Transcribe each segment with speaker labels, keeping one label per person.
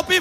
Speaker 1: Lopi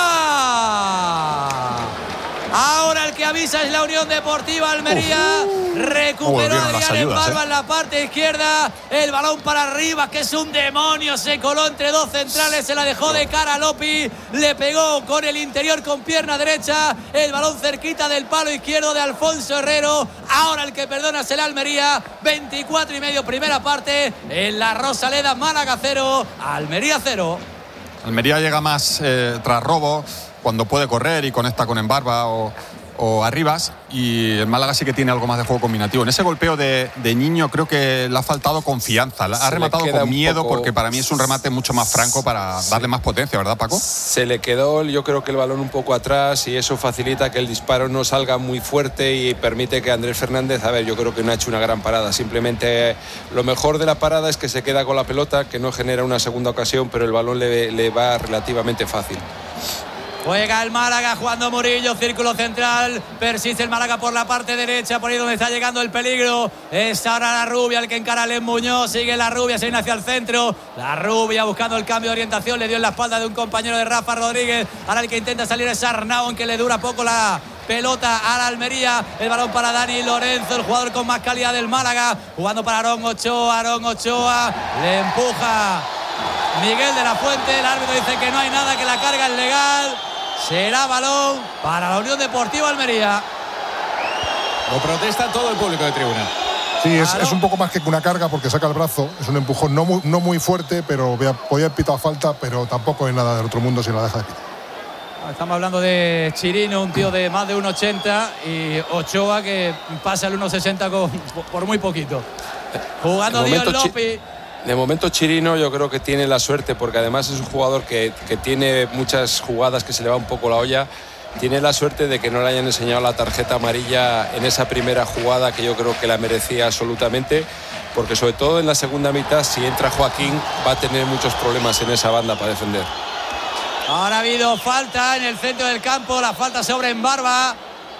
Speaker 1: fuera. Ahora el que avisa es la Unión Deportiva Almería. Recuperó Adrián en Barba en la parte izquierda. El balón para arriba, que es un demonio. Se coló entre dos centrales. Se la dejó de cara a Lopi. Le pegó con el interior con pierna derecha. El balón cerquita del palo izquierdo de Alfonso Herrero. Ahora el que perdona es el Almería. 24:30 primera parte. En la Rosaleda, Málaga 0, Almería 0.
Speaker 2: Almería llega más tras robo, cuando puede correr y conecta con Embarba o Arribas, y el Málaga sí que tiene algo más de juego combinativo. En ese golpeo de Niño creo que le ha faltado confianza, ha rematado con miedo, porque para mí es un remate mucho más franco para darle más potencia, ¿verdad, Paco?
Speaker 3: Se le quedó, yo creo que el balón un poco atrás, y eso facilita que el disparo no salga muy fuerte y permite que Andrés Fernández, yo creo que no ha hecho una gran parada. Simplemente lo mejor de la parada es que se queda con la pelota, que no genera una segunda ocasión, pero el balón le va relativamente fácil.
Speaker 1: Juega el Málaga, jugando Murillo, círculo central. Persiste el Málaga por la parte derecha, por ahí donde está llegando el peligro. Es ahora la Rubia el que encara a Les Muñoz. Sigue la Rubia, se viene hacia el centro. La Rubia buscando el cambio de orientación. Le dio en la espalda de un compañero de Rafa Rodríguez. Ahora el que intenta salir es Arnau, aunque le dura poco la pelota a la Almería. El balón para Dani Lorenzo, el jugador con más calidad del Málaga. Jugando para Aarón Ochoa. Le empuja Miguel de la Fuente. El árbitro dice que no hay nada, que la carga es legal. Será balón para la Unión Deportiva Almería.
Speaker 4: Lo protesta todo el público de tribuna.
Speaker 5: Sí, es un poco más que una carga, porque saca el brazo. Es un empujón no muy fuerte, pero podía haber pitado falta, pero tampoco es nada del otro mundo si la deja de pitar.
Speaker 1: Estamos hablando de Chirino, un tío de más de 1,80, y Ochoa, que pasa el 1,60 por muy poquito. Jugando Dios Lopi.
Speaker 3: De momento Chirino yo creo que tiene la suerte, porque además es un jugador que tiene muchas jugadas que se le va un poco la olla. Tiene la suerte de que no le hayan enseñado la tarjeta amarilla en esa primera jugada, que yo creo que la merecía absolutamente, porque sobre todo en la segunda mitad, si entra Joaquín, va a tener muchos problemas en esa banda para defender.
Speaker 1: Ahora ha habido falta en el centro del campo, la falta sobre Embarba.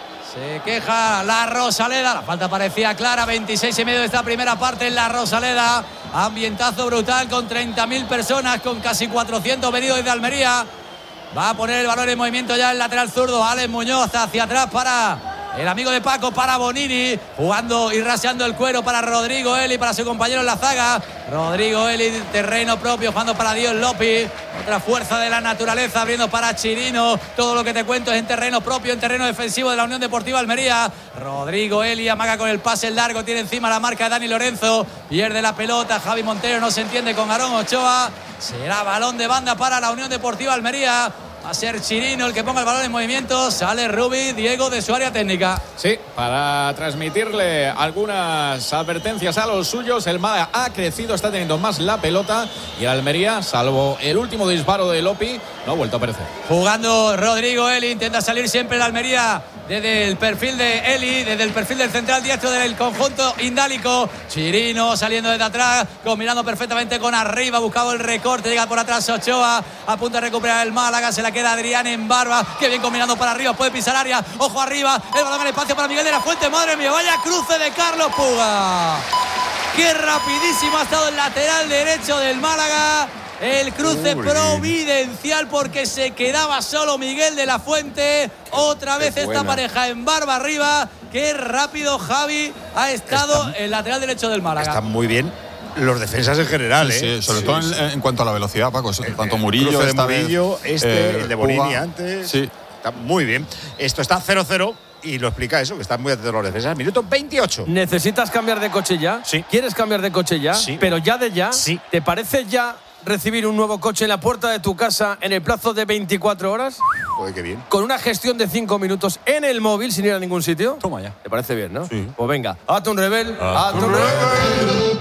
Speaker 1: Se queja la Rosaleda, la falta parecía clara. 26:30 de esta primera parte en la Rosaleda. Ambientazo brutal con 30.000 personas, con casi 400 venidos desde Almería. Va a poner el balón en movimiento ya el lateral zurdo, Alex Muñoz, hacia atrás para el amigo de Paco, para Bonini, jugando y raseando el cuero para Rodrigo Eli, para su compañero en la zaga. Rodrigo Eli, terreno propio, jugando para Dios Lopi. Otra fuerza de la naturaleza, abriendo para Chirino. Todo lo que te cuento es en terreno propio, en terreno defensivo de la Unión Deportiva Almería. Rodrigo Eli amaga con el pase largo, tiene encima la marca de Dani Lorenzo. Pierde la pelota, Javi Montero no se entiende con Aarón Ochoa. Será balón de banda para la Unión Deportiva Almería. Va a ser Chirino el que ponga el balón en movimiento. Sale Rubi, Diego, de su área técnica.
Speaker 4: Sí, para transmitirle algunas advertencias a los suyos. El Málaga ha crecido, está teniendo más la pelota, y el Almería, salvo el último disparo de Lopi, no ha vuelto a aparecer.
Speaker 1: Jugando Rodrigo Eli, intenta salir siempre el Almería desde el perfil de Eli, desde el perfil del central diestro del conjunto indálico. Chirino saliendo desde atrás, combinando perfectamente con arriba, buscado el recorte, llega por atrás Ochoa, a punto de recuperar el Málaga, se la queda Adrián en Barba, que bien combinando para arriba, puede pisar área, ojo arriba, el balón en el espacio para Miguel de la Fuente. Madre mía, vaya cruce de Carlos Puga, qué rapidísimo ha estado el lateral derecho del Málaga. El cruce providencial, porque se quedaba solo Miguel de la Fuente. Otra vez esta pareja en Barba arriba. Qué rápido, Javi, ha estado el lateral derecho del Málaga.
Speaker 6: Están muy bien los defensas en general,
Speaker 2: sí, sobre todo en cuanto a la velocidad, Paco. Tanto Murillo,
Speaker 6: el de Murillo, el de Bonini antes.
Speaker 2: Sí.
Speaker 6: Está muy bien. Esto está 0-0. Y lo explica eso, que están muy atentos los defensas. Minuto 28.
Speaker 7: ¿Necesitas cambiar de coche ya?
Speaker 6: Sí.
Speaker 7: ¿Quieres cambiar de coche ya?
Speaker 6: Sí.
Speaker 7: Pero ya de ya.
Speaker 6: Sí.
Speaker 7: ¿Te parece ya recibir un nuevo coche en la puerta de tu casa en el plazo de 24 horas?
Speaker 6: Joder, qué bien.
Speaker 7: Con una gestión de 5 minutos en el móvil, sin ir a ningún sitio.
Speaker 2: Toma ya.
Speaker 7: ¿Te parece bien, no?
Speaker 2: Sí.
Speaker 7: Pues venga, hazte un Rebel. Hazte un Rebel.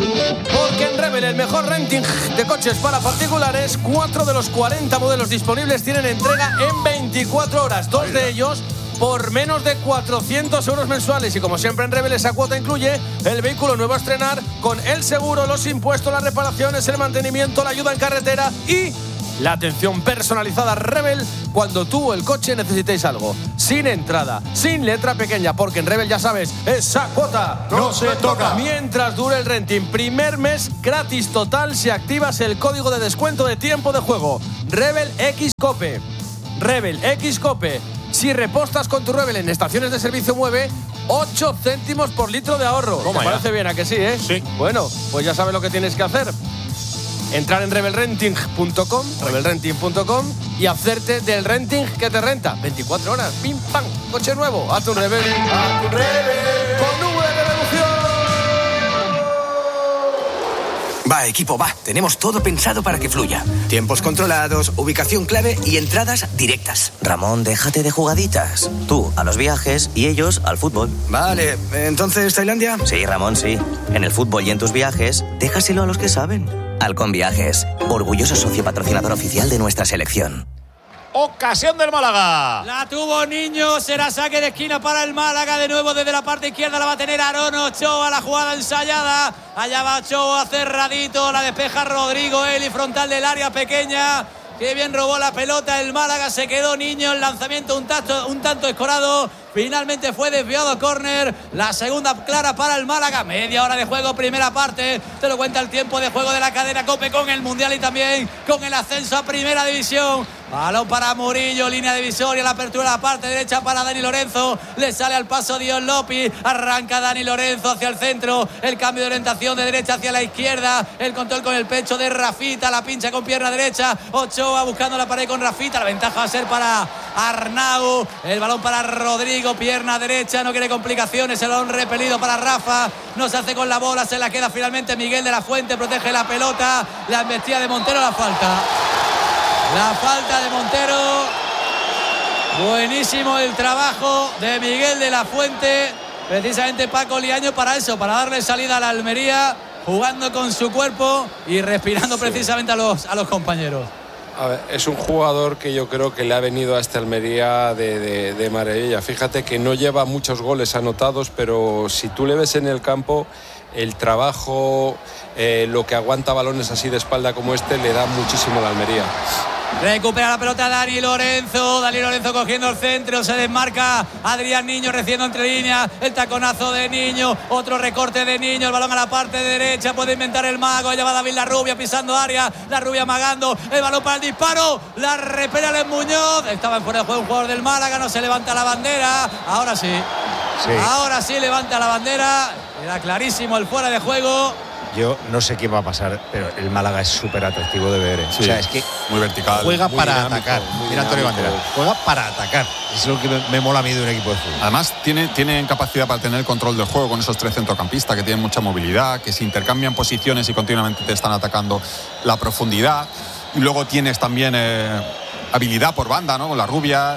Speaker 7: Porque en Rebel, el mejor renting de coches para particulares, 4 de los 40 modelos disponibles tienen entrega en 24 horas. 2 de ellos por menos de 400 euros mensuales. Y como siempre en Rebel, esa cuota incluye el vehículo nuevo a estrenar, con el seguro, los impuestos, las reparaciones, el mantenimiento, la ayuda en carretera y La atención personalizada Rebel cuando tú o el coche necesitéis algo. Sin entrada, sin letra pequeña, porque en Rebel ya sabes, esa cuota
Speaker 5: no se toca.
Speaker 7: Mientras dure el renting, primer mes gratis total si activas el código de descuento de tiempo de juego. Rebel X Cope. Rebel X Cope. Si repostas con tu Rebel en estaciones de servicio Mueve, 8 céntimos por litro de ahorro. ¿Te parece bien? ¿A que sí, eh?
Speaker 6: Sí.
Speaker 7: Bueno, pues ya sabes lo que tienes que hacer. Entrar en rebelrenting.com y hacerte del renting que te renta. 24 horas, pim, pam, coche nuevo. A tu Rebel. A tu Rebel. Con V de revolución.
Speaker 8: Va, equipo, va. Tenemos todo pensado para que fluya. Tiempos controlados, ubicación clave y entradas directas.
Speaker 9: Ramón, déjate de jugaditas. Tú a los viajes y ellos al fútbol.
Speaker 8: Vale, ¿entonces Tailandia?
Speaker 9: Sí, Ramón, sí. En el fútbol y en tus viajes, déjaselo a los que saben. Halcón Viajes, orgulloso socio patrocinador oficial de nuestra selección.
Speaker 6: Ocasión del Málaga.
Speaker 1: La tuvo Niño, será saque de esquina para el Málaga. De nuevo desde la parte izquierda la va a tener Aarón Ochoa, la jugada ensayada. Allá va Ochoa cerradito, la despeja Rodrigo Eli, frontal del área pequeña. Qué bien robó la pelota el Málaga, se quedó Niño, el lanzamiento un tanto escorado. Finalmente fue desviado a córner. La segunda clara para el Málaga. Media hora de juego, primera parte. Te lo cuenta el tiempo de juego de la cadena COPE con el Mundial y también con el ascenso a Primera División. Balón para Murillo, línea divisoria, la apertura a la parte derecha para Dani Lorenzo. Le sale al paso Dios López. Arranca Dani Lorenzo hacia el centro. El cambio de orientación de derecha hacia la izquierda. El control con el pecho de Rafita. La pincha con pierna derecha. Ochoa buscando la pared con Rafita. La ventaja va a ser para Arnau. El balón para Rodrigo. Pierna derecha, no quiere complicaciones. El balón repelido para Rafa. No se hace con la bola, se la queda finalmente Miguel de la Fuente. Protege la pelota. La embestida de Montero, la falta. La falta de Montero. Buenísimo el trabajo de Miguel de la Fuente. Precisamente Paco Liaño para eso, para darle salida a la Almería, jugando con su cuerpo y respirando precisamente a los compañeros.
Speaker 3: A ver, es un jugador que yo creo que le ha venido a esta Almería de maravilla. Fíjate que no lleva muchos goles anotados, pero si tú le ves en el campo, el trabajo, lo que aguanta balones así de espalda como este, le da muchísimo a la Almería.
Speaker 1: Recupera la pelota Dani Lorenzo cogiendo el centro, se desmarca Adrián Niño recibiendo entre líneas, el taconazo de Niño, otro recorte de Niño, el balón a la parte derecha, puede inventar el mago, allá va David Larrubia pisando área, Larrubia amagando, el balón para el disparo, la repela Alex Muñoz, estaba en fuera de juego un jugador del Málaga, no se levanta la bandera, ahora sí. Ahora sí levanta la bandera, era clarísimo el fuera de juego.
Speaker 6: Yo no sé qué va a pasar, pero el Málaga es súper atractivo de ver.
Speaker 2: Sí,
Speaker 6: o sea, es que
Speaker 2: muy vertical,
Speaker 6: juega
Speaker 2: muy
Speaker 6: para
Speaker 2: dinámico,
Speaker 6: atacar. Mira Antonio Bandera, juega para atacar. Es lo que me mola a mí de un equipo de fútbol.
Speaker 2: Además, tienen capacidad para tener control del juego con esos tres centrocampistas que tienen mucha movilidad, que se intercambian posiciones y continuamente te están atacando la profundidad. Y luego tienes también habilidad por banda, ¿no? Con la Rubia.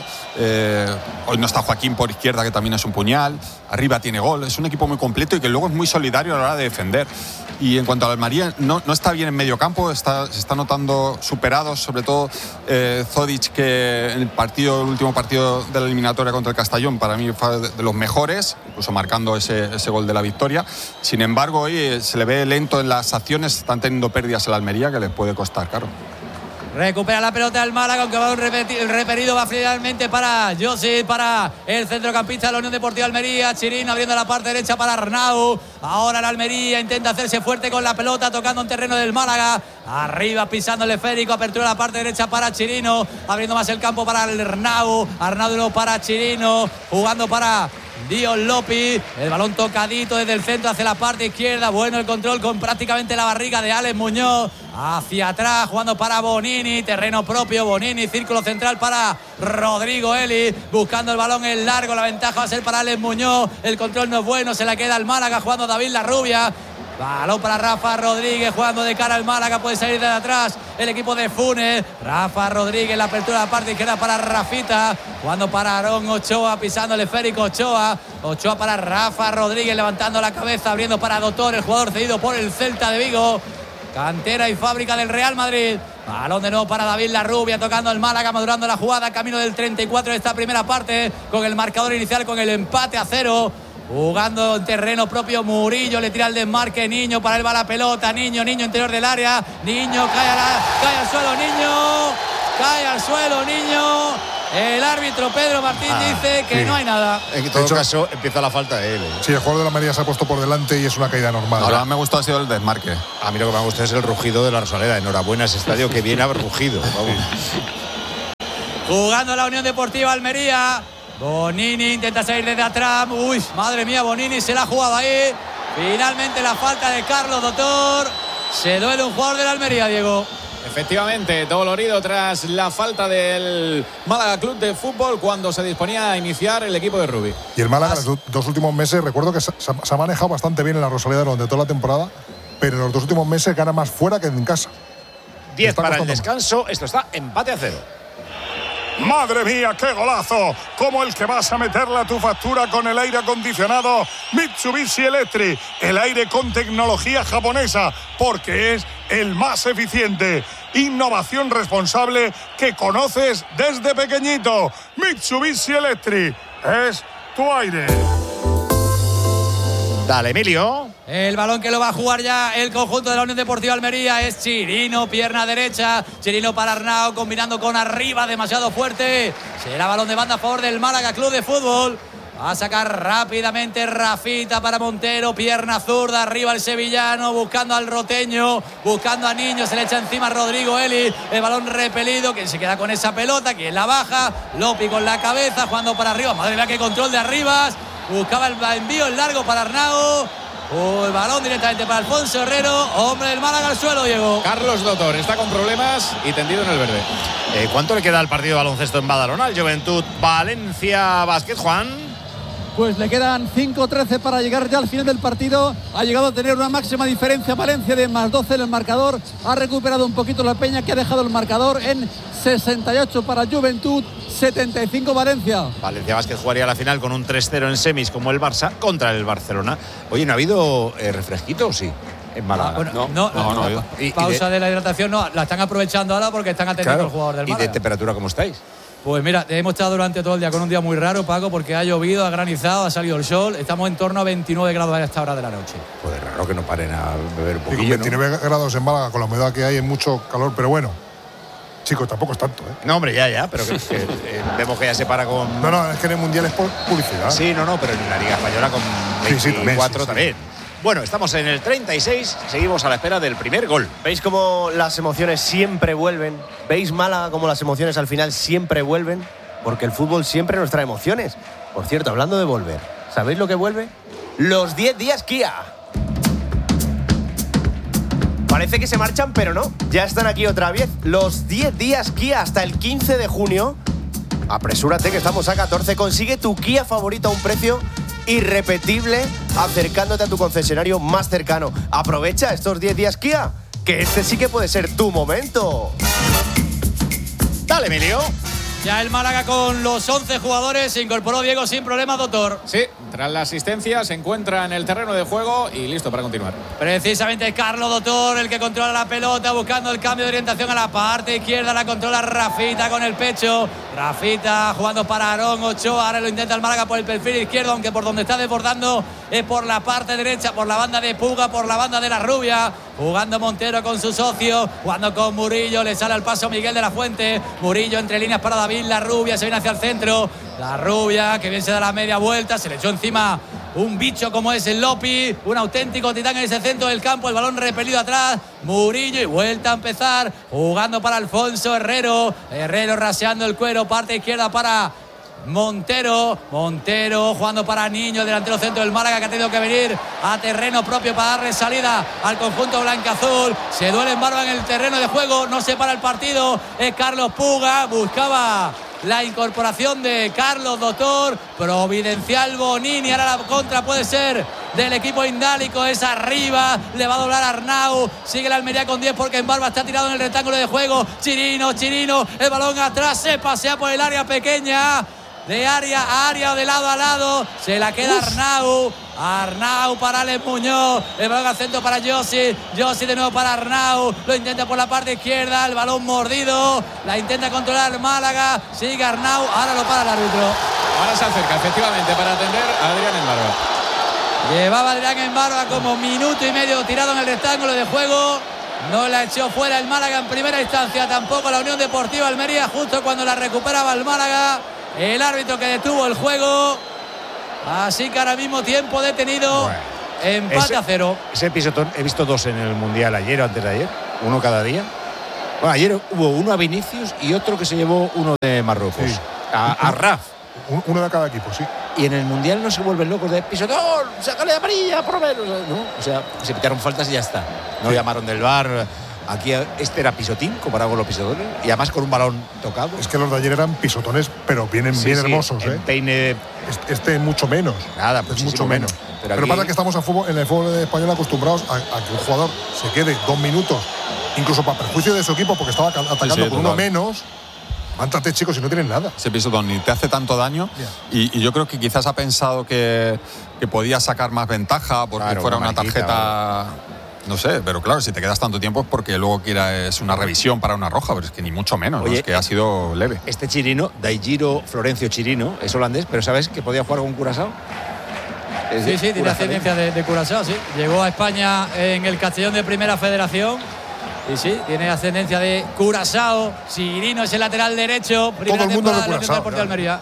Speaker 2: Hoy no está Joaquín por izquierda, que también es un puñal. Arriba tiene gol. Es un equipo muy completo y que luego es muy solidario a la hora de defender. Y en cuanto a la Almería, no está bien en medio campo. Se está notando superados, sobre todo Zodic, que en el último partido de la eliminatoria contra el Castellón, para mí fue de los mejores, incluso marcando ese gol de la victoria. Sin embargo, hoy se le ve lento en las acciones. Están teniendo pérdidas en la Almería que les puede costar caro.
Speaker 1: Recupera la pelota del Málaga, aunque va el reperido va finalmente para Josip, para el centrocampista de la Unión Deportiva Almería. Chirino abriendo la parte derecha para Arnau. Ahora la Almería intenta hacerse fuerte con la pelota, tocando en terreno del Málaga. Arriba pisando el esférico, apertura a la parte derecha para Chirino, abriendo más el campo para el Arnau. Arnau de nuevo para Chirino, jugando para Dios López, el balón tocadito desde el centro hacia la parte izquierda. Bueno el control con prácticamente la barriga de Alex Muñoz. Hacia atrás, jugando para Bonini, terreno propio, Bonini, círculo central para Rodrigo Eli, buscando el balón en largo, la ventaja va a ser para Alex Muñoz, el control no es bueno, se la queda el Málaga, jugando David Larrubia. Balón para Rafa Rodríguez, jugando de cara al Málaga, puede salir de atrás el equipo de Funes. Rafa Rodríguez, la apertura de la parte izquierda para Rafita, jugando para Aarón Ochoa, pisando el esférico Ochoa para Rafa Rodríguez, levantando la cabeza, abriendo para Doctor, el jugador cedido por el Celta de Vigo, cantera y fábrica del Real Madrid. Balón de nuevo para David Larrubia, tocando el Málaga, madurando la jugada, camino del 34 de esta primera parte, con el marcador inicial, con el empate a 0. Jugando en terreno propio Murillo, le tira el desmarque Niño, para él va la pelota, Niño interior del área, Niño cae al suelo, cae al suelo Niño. El árbitro Pedro Martín dice que no hay nada.
Speaker 6: En todo caso, empieza la falta de él.
Speaker 5: Sí, el jugador de la Almería se ha puesto por delante y es una caída normal.
Speaker 2: Ahora me gustó ha sido el desmarque.
Speaker 6: A mí lo que me ha gustado es el rugido de la Rosaleda. Enhorabuena ese estadio que viene a haber rugido. Vamos.
Speaker 1: Jugando la Unión Deportiva Almería. Bonini intenta salir desde atrás. Uy, madre mía, Bonini se la ha jugado ahí. Finalmente la falta de Carlos Doctor. Se duele un jugador de la Almería, Diego.
Speaker 4: Efectivamente, dolorido tras la falta del Málaga Club de Fútbol cuando se disponía a iniciar el equipo de Rubí.
Speaker 5: Y el Málaga, los 2 últimos meses, recuerdo que se ha manejado bastante bien en la Rosaleda durante toda la temporada, pero en los 2 últimos meses gana más fuera que en casa.
Speaker 6: 10 para el descanso. Esto está empate a 0.
Speaker 10: ¡Madre mía, qué golazo! Como el que vas a meterle a tu factura con el aire acondicionado Mitsubishi Electric. El aire con tecnología japonesa, porque es el más eficiente. Innovación responsable que conoces desde pequeñito. Mitsubishi Electric es tu aire.
Speaker 6: Dale, Emilio.
Speaker 1: El balón que lo va a jugar ya el conjunto de la Unión Deportiva Almería es Chirino, pierna derecha. Chirino para Arnau, combinando con arriba, demasiado fuerte. Será balón de banda a favor del Málaga Club de Fútbol. Va a sacar rápidamente Rafita para Montero, pierna zurda, arriba el sevillano, buscando al roteño, buscando a Niño, se le echa encima a Rodrigo Eli, el balón repelido, quien se queda con esa pelota, quien la baja, Lopi con la cabeza, jugando para arriba, madre mía, qué control de Arribas, buscaba el envío en largo para Arnau. El balón directamente para Alfonso Herrero, hombre del Málaga al suelo, Diego.
Speaker 4: Carlos Doctor está con problemas y tendido en el verde.
Speaker 6: ¿Cuánto le queda al partido de baloncesto en Badalona al Juventud Valencia Basket, Juan?
Speaker 11: Pues le quedan 5-13 para llegar ya al final del partido. Ha llegado a tener una máxima diferencia Valencia de más 12 en el marcador. Ha recuperado un poquito la Peña, que ha dejado el marcador en 68 para Juventud, 75 Valencia.
Speaker 6: Valencia Basket jugaría la final con un 3-0 en semis como el Barça contra el Barcelona. Oye, ¿no ha habido refresquito o sí? En Málaga.
Speaker 1: Bueno, no. Pausa de la hidratación, no. La están aprovechando ahora porque están atendiendo al jugador del Málaga.
Speaker 6: ¿Y de temperatura cómo estáis?
Speaker 1: Pues mira, hemos estado durante todo el día con un día muy raro, Paco, porque ha llovido, ha granizado, ha salido el sol. Estamos en torno a 29 grados a esta hora de la noche.
Speaker 6: Pues raro que no paren a beber un poquillo.
Speaker 5: Y con 29 grados en Málaga, con la humedad que hay, es mucho calor, pero bueno. Chicos, tampoco es tanto, ¿eh?
Speaker 6: No, hombre, ya, pero que vemos que ya se para con...
Speaker 5: No, es que en el Mundial es por publicidad.
Speaker 6: Sí, pero en la Liga Española con 24 también. Bueno, estamos en el 36, seguimos a la espera del primer gol.
Speaker 7: ¿Veis cómo las emociones siempre vuelven? ¿Veis Málaga cómo las emociones al final siempre vuelven? Porque el fútbol siempre nos trae emociones. Por cierto, hablando de volver, ¿sabéis lo que vuelve? Los 10 días Kia. Parece que se marchan, pero no. Ya están aquí otra vez. Los 10 días Kia hasta el 15 de junio. Apresúrate que estamos a 14. Consigue tu Kia favorito a un precio irrepetible, acercándote a tu concesionario más cercano. Aprovecha estos 10 días Kia, que este sí que puede ser tu momento.
Speaker 6: Dale, Emilio.
Speaker 1: Ya el Málaga con los 11 jugadores se incorporó Diego sin problemas, Doctor.
Speaker 4: Sí, tras la asistencia se encuentra en el terreno de juego y listo para continuar.
Speaker 1: Precisamente Carlos Doctor, el que controla la pelota, buscando el cambio de orientación a la parte izquierda, la controla Rafita con el pecho. Rafita jugando para Aarón Ochoa, ahora lo intenta el Málaga por el perfil izquierdo, aunque por donde está desbordando es por la parte derecha, por la banda de Puga, por la banda de la Rubia. Jugando Montero con su socio, jugando con Murillo, le sale al paso Miguel de la Fuente. Murillo entre líneas para David, la Rubia se viene hacia el centro. La Rubia, que bien se da la media vuelta, se le echó encima un bicho como es el Lopi, un auténtico titán en ese centro del campo, el balón repelido atrás, Murillo y vuelta a empezar, jugando para Alfonso Herrero raseando el cuero, parte izquierda para Montero jugando para Niño, el delantero centro del Málaga, que ha tenido que venir a terreno propio para darle salida al conjunto blancaazul. Se duele en barba en el terreno de juego, no se para el partido, es Carlos Puga, buscaba la incorporación de Carlos Doctor, providencial Bonini, ahora la contra puede ser del equipo indálico, es arriba, le va a doblar Arnau, sigue la Almería con 10 porque en barba está tirado en el rectángulo de juego, Chirino, el balón atrás, se pasea por el área pequeña, de área a área o de lado a lado, se la queda Arnau para Alex Muñoz, el balón al centro para Josi de nuevo para Arnau, lo intenta por la parte izquierda, el balón mordido, la intenta controlar Málaga, sigue Arnau, ahora lo para el árbitro.
Speaker 4: Ahora se acerca efectivamente para atender a Adrián en barba.
Speaker 1: Llevaba Adrián en Barba como minuto y medio tirado en el rectángulo de juego. No la echó fuera el Málaga en primera instancia, tampoco la Unión Deportiva Almería, justo cuando la recuperaba el Málaga. El árbitro que detuvo el juego. Así que ahora mismo tiempo detenido. Bueno, empate a 0.
Speaker 6: Ese pisotón he visto 2 en el Mundial ayer o antes de ayer. Uno cada día. Bueno, ayer hubo uno a Vinicius y otro que se llevó uno de Marruecos. Sí. A Raf.
Speaker 5: Uno de cada equipo, sí.
Speaker 6: Y en el Mundial no se vuelven locos de pisotón, sácale de amarilla, por lo menos. ¿No? O sea, se pitaron faltas y ya está. No llamaron del VAR. Aquí este era pisotín comparado con los pisotones. Y además con un balón tocado.
Speaker 5: Es que los de ayer eran pisotones, pero bien hermosos.
Speaker 6: Peine.
Speaker 5: Este mucho menos.
Speaker 6: Nada, pues
Speaker 5: mucho menos. Pero pasa que estamos en el fútbol español acostumbrados a que un jugador se quede 2 minutos, incluso para perjuicio de su equipo, porque estaba atacando con uno menos. Mántate, chicos, si no tienen nada.
Speaker 2: Ese pisotón ni te hace tanto daño. Y yo creo que quizás ha pensado que podía sacar más ventaja porque fuera una tarjeta. No sé, pero claro, si te quedas tanto tiempo es porque luego quieras una revisión para una roja, pero es que ni mucho menos. Oye, ¿no? Es que ha sido leve.
Speaker 6: Este Chirino, Daigiro Florencio Chirino, es holandés, pero ¿sabes que podía jugar con Curazao?
Speaker 1: Sí, tiene ascendencia de Curazao, sí. Llegó a España en el Castellón de Primera Federación. Y sí, tiene ascendencia de Curazao. Chirino es el lateral derecho.
Speaker 5: Todo el mundo de Curazao.
Speaker 1: Deportivo Almería.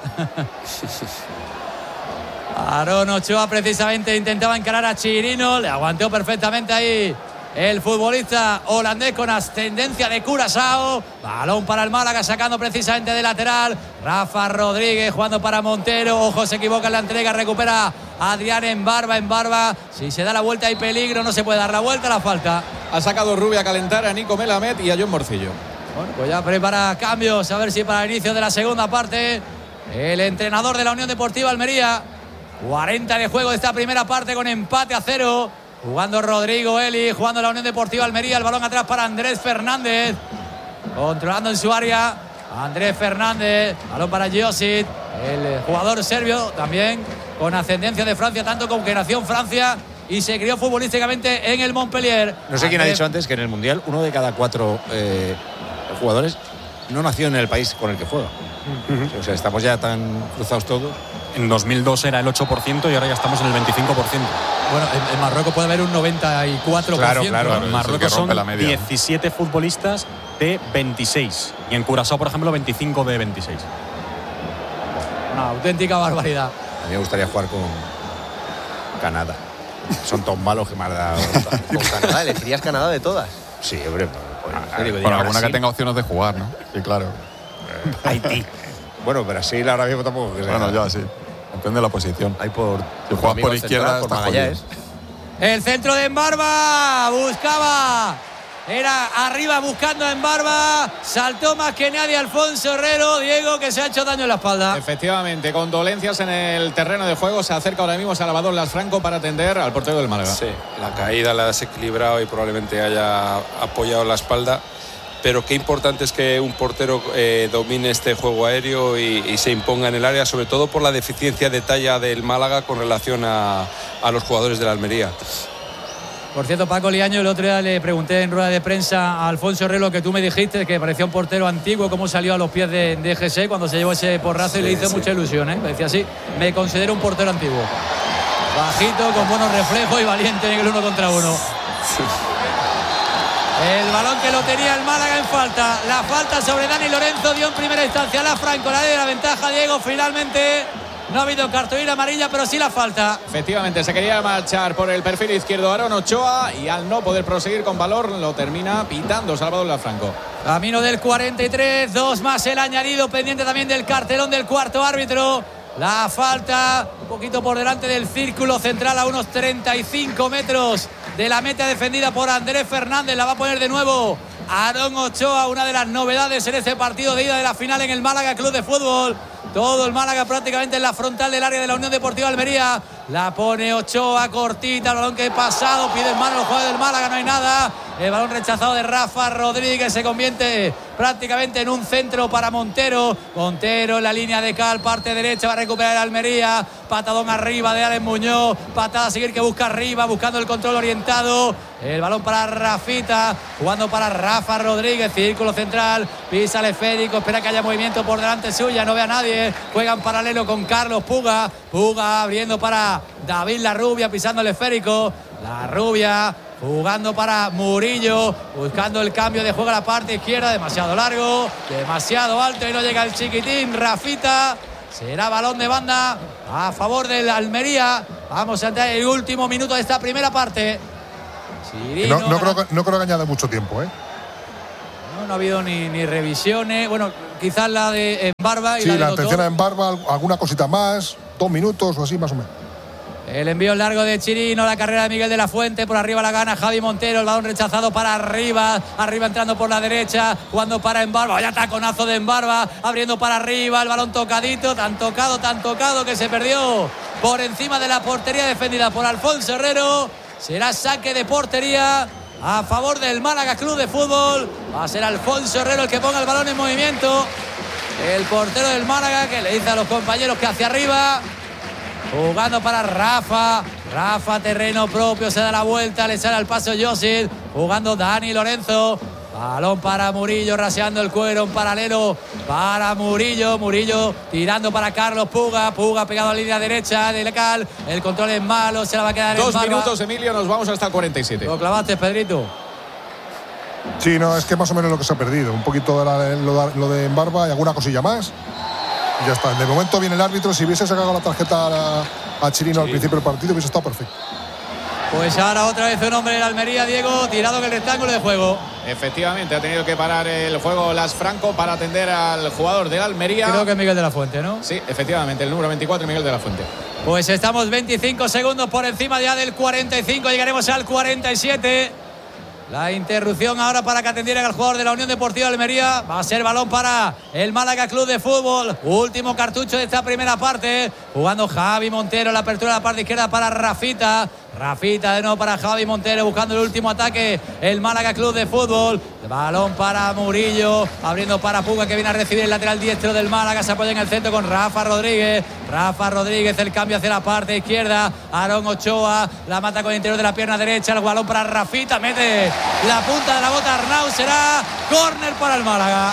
Speaker 1: Aarón Ochoa precisamente intentaba encarar a Chirino. Le aguantó perfectamente ahí el futbolista holandés con ascendencia de Curazao. Balón para el Málaga, sacando precisamente de lateral. Rafa Rodríguez jugando para Montero. Ojo, se equivoca en la entrega. Recupera Adrián en Barba. Si se da la vuelta hay peligro. No se puede dar la vuelta, la falta.
Speaker 4: Ha sacado Rubio a calentar a Nico Melamed y a John Morcillo.
Speaker 1: Bueno, pues ya prepara cambios. A ver si para el inicio de la segunda parte el entrenador de la Unión Deportiva Almería. 40 de juego de esta primera parte con empate a 0. Jugando Rodrigo Eli, jugando la Unión Deportiva Almería. El balón atrás para Andrés Fernández. Controlando en su área Andrés Fernández. Balón para Josic, el jugador serbio también con ascendencia de Francia, tanto como que nació en Francia y se crió futbolísticamente en el Montpellier.
Speaker 6: No sé quién ha dicho antes que en el Mundial 1 de cada 4 jugadores no nació en el país con el que juega. O sea, estamos ya tan cruzados todos.
Speaker 2: En 2002 era el 8% y ahora ya estamos en el 25%.
Speaker 1: Bueno, en Marruecos puede haber un 94%.
Speaker 6: Claro.
Speaker 2: En Marruecos son 17 futbolistas de 26. Y en Curazao, por ejemplo, 25 de 26.
Speaker 1: Una auténtica barbaridad.
Speaker 6: A mí me gustaría jugar con Canadá. Son tan malos que me ha dado.
Speaker 7: ¿Con Canadá? ¿Elegirías Canadá de todas?
Speaker 6: Sí, hombre.
Speaker 2: Por alguna que tenga opciones de jugar, ¿no? Sí, claro.
Speaker 6: Haití. Bueno, Brasil ahora mismo tampoco.
Speaker 2: Bueno, ya sí. Depende de la posición.
Speaker 7: Hay por.
Speaker 2: Si juegas por izquierda, está jodido.
Speaker 1: El centro de Embarba. Buscaba. Era arriba buscando a Embarba. Saltó más que nadie Alfonso Herrero. Diego, que se ha hecho daño en la espalda.
Speaker 4: Efectivamente, con dolencias en el terreno de juego. Se acerca ahora mismo Salvador Lasfranco para atender al portero del Málaga.
Speaker 3: Sí, la caída la ha desequilibrado y probablemente haya apoyado la espalda. Pero qué importante es que un portero domine este juego aéreo y se imponga en el área, sobre todo por la deficiencia de talla del Málaga con relación a los jugadores de la Almería.
Speaker 1: Por cierto, Paco Liaño, el otro día le pregunté en rueda de prensa a Alfonso Herrero que tú me dijiste, que parecía un portero antiguo, cómo salió a los pies de GC cuando se llevó ese porrazo, y le hizo mucha ilusión, ¿eh? Me decía así, me considero un portero antiguo. Bajito, con buenos reflejos y valiente en el 1 contra 1. El balón que lo tenía el Málaga en falta. La falta sobre Dani Lorenzo dio en primera instancia a Lasfranco. La de la ventaja, Diego. Finalmente no ha habido cartulina amarilla, pero sí la falta.
Speaker 4: Efectivamente, se quería marchar por el perfil izquierdo Aarón Ochoa y al no poder proseguir con valor lo termina pitando Salvador Lasfranco.
Speaker 1: Camino del 43, 2 más el añadido, pendiente también del cartelón del cuarto árbitro. La falta un poquito por delante del círculo central, a unos 35 metros de la meta defendida por Andrés Fernández. La va a poner de nuevo Aarón Ochoa, una de las novedades en este partido de ida de la final en el Málaga Club de Fútbol. Todo el Málaga prácticamente en la frontal del área de la Unión Deportiva Almería. La pone Ochoa cortita, el balón que he pasado, pide en mano el jugador del Málaga, no hay nada. El balón rechazado de Rafa Rodríguez se convierte prácticamente en un centro para Montero. Montero en la línea de cal, parte derecha, va a recuperar el Almería. Patadón arriba de Alex Muñoz. Patada a seguir que busca arriba, buscando el control orientado. El balón para Rafita, jugando para Rafa Rodríguez, círculo central, pisa el esférico, espera que haya movimiento por delante suya, no ve a nadie, juega en paralelo con Carlos Puga, Puga abriendo para David Larrubia, pisando el esférico, Larrubia jugando para Murillo, buscando el cambio de juego a la parte izquierda, demasiado largo, demasiado alto y no llega el chiquitín, Rafita. Será balón de banda a favor del Almería. Vamos a entrar en el último minuto de esta primera parte.
Speaker 5: No creo que añade mucho tiempo, ¿eh?
Speaker 1: No ha habido ni revisiones. Bueno, quizás la de Embarba.
Speaker 5: Sí, la atención a Embarba, alguna cosita más, 2 minutos o así más o menos.
Speaker 1: El envío largo de Chirino, la carrera de Miguel de la Fuente, por arriba la gana Javi Montero, el balón rechazado para arriba entrando por la derecha, jugando para Embarba, vaya taconazo de Embarba, abriendo para arriba, el balón tocadito, tan tocado que se perdió por encima de la portería defendida por Alfonso Herrero. Será saque de portería a favor del Málaga Club de Fútbol. Va a ser Alfonso Herrero el que ponga el balón en movimiento. El portero del Málaga que le dice a los compañeros que hacia arriba. Jugando para Rafa, terreno propio, se da la vuelta, le sale al paso Josip, jugando Dani Lorenzo, balón para Murillo, raseando el cuero en paralelo para Murillo tirando para Carlos Puga pegado a la línea derecha de Lecal, el control es malo, se la va a quedar en
Speaker 4: 2 minutos, Emilio, nos vamos hasta el 47.
Speaker 1: Lo clavaste, Pedrito.
Speaker 5: Sí, no, es que más o menos lo que se ha perdido, un poquito lo de Embarba y alguna cosilla más. Y ya está. De momento viene el árbitro. Si hubiese sacado la tarjeta a Chirino al principio del partido, hubiese estado perfecto.
Speaker 1: Pues ahora otra vez un hombre del Almería, Diego, tirado en el rectángulo de juego.
Speaker 4: Efectivamente, ha tenido que parar el juego Las Franco para atender al jugador del Almería.
Speaker 1: Creo que es Miguel de la Fuente, ¿no?
Speaker 4: Sí, efectivamente, el número 24, Miguel de la Fuente.
Speaker 1: Pues estamos 25 segundos por encima ya del 45, llegaremos al 47. La interrupción ahora para que atendieran al jugador de la Unión Deportiva Almería. Va a ser balón para el Málaga Club de Fútbol. Último cartucho de esta primera parte. Jugando Javi Montero, la apertura de la parte izquierda para Rafita. Rafita de nuevo para Javi Montero, buscando el último ataque el Málaga Club de Fútbol. Balón para Murillo, abriendo para Puga, que viene a recibir el lateral diestro del Málaga. Se apoya en el centro con Rafa Rodríguez, el cambio hacia la parte izquierda. Aarón Ochoa la mata con el interior de la pierna derecha, el balón para Rafita, mete la punta de la bota Arnau, será córner para el Málaga.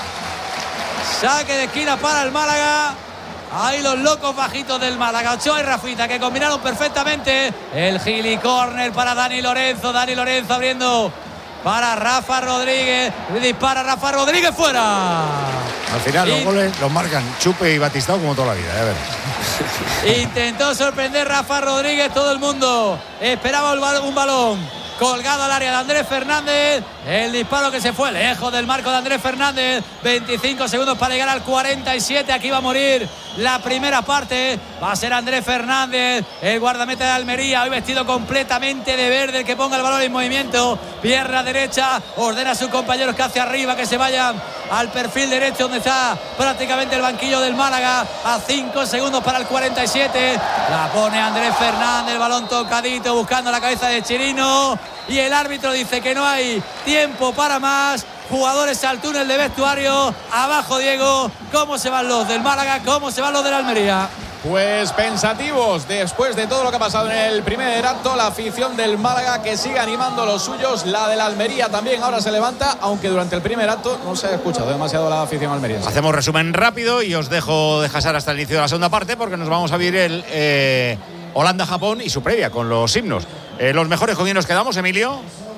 Speaker 1: Saque de esquina para el Málaga. Ahí los locos bajitos del Málaga, Ochoa y Rafita, que combinaron perfectamente. El gili córner para Dani Lorenzo abriendo para Rafa Rodríguez. Dispara Rafa Rodríguez, fuera.
Speaker 6: Al final los goles los marcan Chupe y Batistao como toda la vida, ya verás.
Speaker 1: Intentó sorprender Rafa Rodríguez, todo el mundo esperaba un balón colgado al área de Andrés Fernández. El disparo que se fue lejos del marco de Andrés Fernández. 25 segundos para llegar al 47. Aquí va a morir la primera parte. Va a ser Andrés Fernández, el guardameta de Almería, hoy vestido completamente de verde, el que ponga el balón en movimiento. Pierna derecha, ordena a sus compañeros que hacia arriba, que se vayan al perfil derecho, donde está prácticamente el banquillo del Málaga. A 5 segundos para el 47. La pone Andrés Fernández, el balón tocadito, buscando la cabeza de Chirino. Y el árbitro dice que no hay tiempo para más. Jugadores al túnel de vestuario. Abajo, Diego. ¿Cómo se van los del Málaga? ¿Cómo se van los del Almería?
Speaker 4: Pues pensativos después de todo lo que ha pasado en el primer acto. La afición del Málaga que sigue animando a los suyos. La del Almería también ahora se levanta, aunque durante el primer acto no se ha escuchado demasiado la afición almeriense.
Speaker 6: Hacemos resumen rápido y os dejo descansar hasta el inicio de la segunda parte, porque nos vamos a vivir el Holanda-Japón y su previa con los himnos. Los mejores, ¿con quién nos quedamos, Emilio?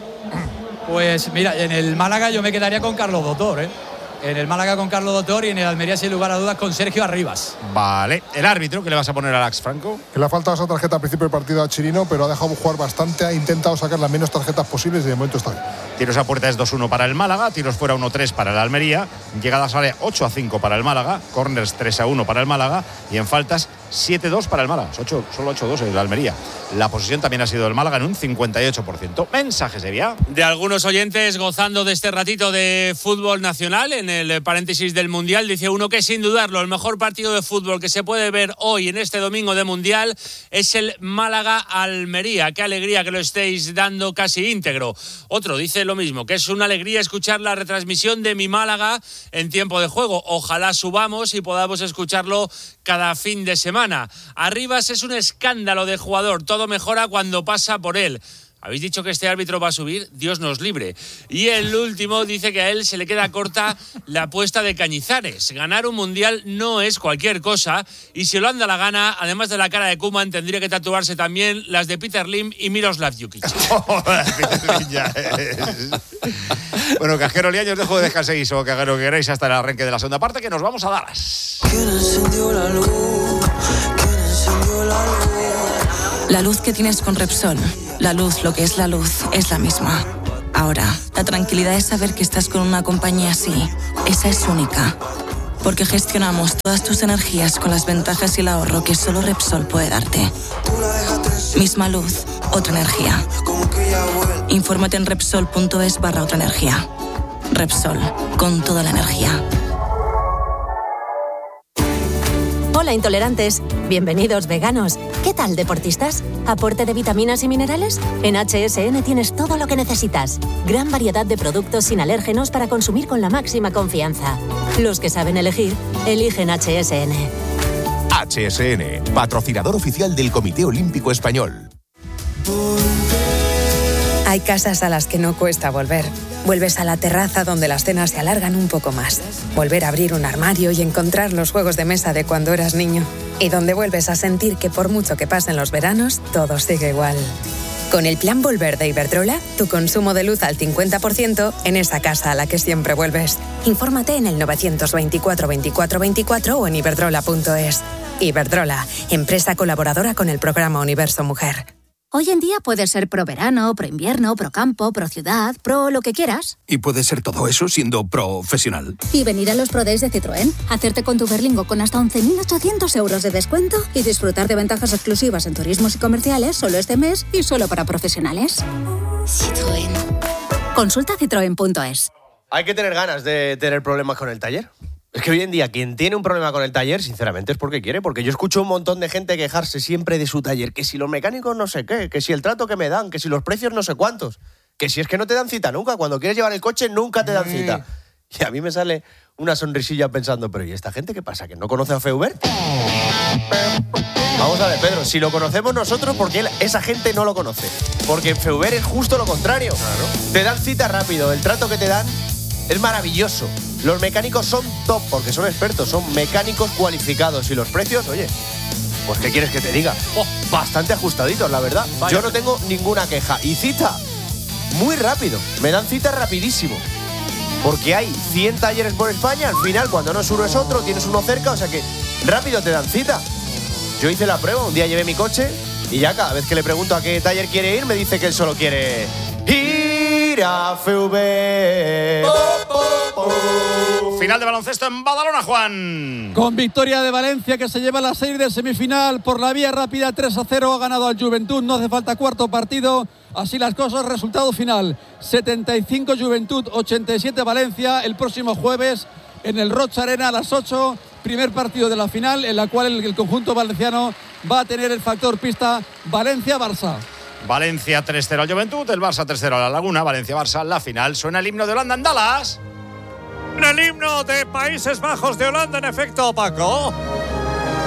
Speaker 1: Pues mira, en el Málaga yo me quedaría con Carlos Dotor, ¿eh? En el Málaga con Carlos Dotor y en el Almería, sin lugar a dudas, con Sergio Arribas.
Speaker 6: Vale. ¿El árbitro que le vas a poner a Alex Franco?
Speaker 5: Que le ha faltado esa tarjeta al principio del partido a Chirino, pero ha dejado jugar bastante, ha intentado sacar las menos tarjetas posibles y de momento está bien.
Speaker 6: Tiros a puerta es 2-1 para el Málaga, tiros fuera 1-3 para el Almería, llegadas a área 8-5 para el Málaga, corners 3-1 para el Málaga y en faltas 7-2 para el Málaga, solo 8-2 en el Almería. La posesión también ha sido del Málaga en un 58%. Mensajes, Sevilla.
Speaker 12: De algunos oyentes gozando de este ratito de fútbol nacional en el paréntesis del Mundial. Dice uno que sin dudarlo el mejor partido de fútbol que se puede ver hoy en este domingo de Mundial es el Málaga-Almería. Qué alegría que lo estéis dando casi íntegro. Otro dice lo mismo, que es una alegría escuchar la retransmisión de mi Málaga en tiempo de juego. Ojalá subamos y podamos escucharlo cada fin de semana. Arribas es un escándalo de jugador, todo mejora cuando pasa por él. ¿Habéis dicho que este árbitro va a subir? Dios nos libre. Y el último dice que a él se le queda corta la apuesta de Cañizares. Ganar un mundial no es cualquier cosa y si Holanda la gana, además de la cara de Koeman, tendría que tatuarse también las de Peter Lim y Miroslav Jukic.
Speaker 6: Bueno, Cajero Liaño, os dejo de dejar seguir o que hagáis lo que queráis hasta el arranque de la segunda parte, que nos vamos a Dallas.
Speaker 13: ¿Quién encendió la luz? ¿Quién encendió la luz?
Speaker 14: La luz que tienes con Repsol, la luz, lo que es la luz, es la misma. Ahora, la tranquilidad es saber que estás con una compañía así. Esa es única. Porque gestionamos todas tus energías con las ventajas y el ahorro que solo Repsol puede darte. Misma luz, otra energía. Infórmate en Repsol.es/otra energía. Repsol, con toda la energía.
Speaker 15: Hola intolerantes, bienvenidos veganos. ¿Qué tal deportistas? ¿Aporte de vitaminas y minerales? En HSN tienes todo lo que necesitas. Gran variedad de productos sin alérgenos para consumir con la máxima confianza. Los que saben elegir, eligen HSN.
Speaker 16: HSN, patrocinador oficial del Comité Olímpico Español.
Speaker 17: Hay casas a las que no cuesta volver. Vuelves a la terraza donde las cenas se alargan un poco más. Volver a abrir un armario y encontrar los juegos de mesa de cuando eras niño. Y donde vuelves a sentir que por mucho que pasen los veranos, todo sigue igual. Con el Plan Volver de Iberdrola, tu consumo de luz al 50% en esa casa a la que siempre vuelves. Infórmate en el 924 24 24 o en iberdrola.es. Iberdrola, empresa colaboradora con el programa Universo Mujer.
Speaker 18: Hoy en día puede ser pro verano, pro invierno, pro campo, pro ciudad, pro lo que quieras.
Speaker 16: Y puede ser todo eso siendo profesional.
Speaker 18: Y venir a los Pro Days de Citroën, hacerte con tu Berlingo con hasta 11.800 euros de descuento y disfrutar de ventajas exclusivas en turismos y comerciales solo este mes y solo para profesionales. Citroën. Consulta citroen.es.
Speaker 7: Hay que tener ganas de tener problemas con el taller. Es que hoy en día quien tiene un problema con el taller, sinceramente, es porque quiere. Porque yo escucho un montón de gente quejarse siempre de su taller. Que si los mecánicos no sé qué, que si el trato que me dan, que si los precios no sé cuántos. Que si es que no te dan cita nunca. Cuando quieres llevar el coche nunca te dan cita. Y a mí me sale una sonrisilla pensando, pero ¿y esta gente qué pasa? ¿Que no conoce a Feubert? Vamos a ver, Pedro, si lo conocemos nosotros, ¿por qué esa gente no lo conoce? Porque en Feubert es justo lo contrario. Claro. Te dan cita rápido, el trato que te dan es maravilloso. Los mecánicos son top porque son expertos, son mecánicos cualificados. Y los precios, oye, pues ¿qué quieres que te diga? Bastante ajustaditos, la verdad. Vaya. Yo no tengo ninguna queja. Y cita, muy rápido. Me dan cita rapidísimo. Porque hay 100 talleres por España. Al final, cuando no es uno es otro, tienes uno cerca. O sea que rápido te dan cita. Yo hice la prueba, un día llevé mi coche y ya cada vez que le pregunto a qué taller quiere ir, me dice que él solo quiere ir a Feubert.
Speaker 6: Final de baloncesto en Badalona, Juan.
Speaker 11: Con victoria de Valencia, que se lleva la serie de semifinal por la vía rápida, 3-0, ha ganado al Juventud, no hace falta cuarto partido. Así las cosas, resultado final, 75 Juventud, 87 Valencia, el próximo jueves en el Roig Arena a las 8, primer partido de la final, en la cual el conjunto valenciano va a tener el factor pista Valencia-Barça.
Speaker 6: Valencia 3-0 al Juventud, el Barça 3-0 a la Laguna, Valencia-Barça, la final. Suena el himno de Holanda en Dallas.
Speaker 1: El himno de Países Bajos de Holanda, en efecto, Paco.